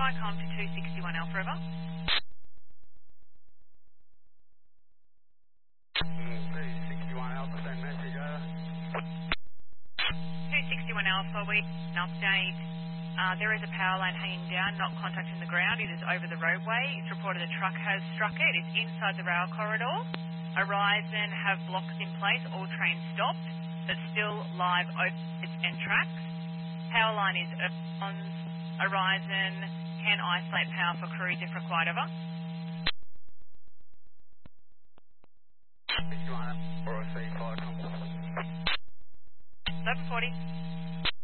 Tricom to 261 Alpha over. 261 Alpha, send message over. 261 Alpha, we an update. There is a power line hanging down, not contacting the ground. It is over the roadway. It's reported a truck has struck it. It's inside the rail corridor. Horizon have blocks in place. All trains stopped. But still live overheads and tracks. Power line is on Horizon. Can isolate power for crews if required. Over. 61 Alpha, 403 Tricom. 1140.